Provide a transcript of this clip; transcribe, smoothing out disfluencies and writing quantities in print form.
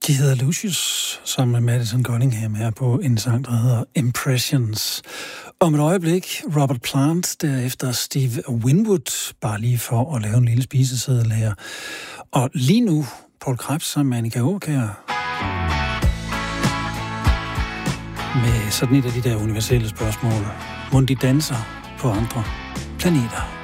De hedder Lucius, sammen med Madison Cunningham her på en sang, der hedder Impressions. Om et øjeblik Robert Plant, derefter Steve Winwood, bare lige for at lave en lille spiseseddel her. Og lige nu Poul Krebs sammen med Annika Aakjær med sådan et af de der universelle spørgsmål. Mon de danser på andre planeter?